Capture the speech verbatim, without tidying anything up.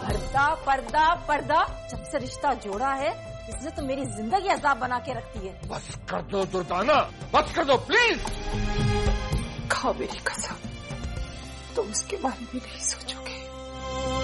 पर्दा पर्दा पर्दा, जब से रिश्ता जोड़ा है इसने तो मेरी जिंदगी अजाब बना के रखती है। बस कर दो दुर्दाना, बस कर दो प्लीज। खाओ मेरी कसम, तुम उसके बारे में नहीं सोचोगे।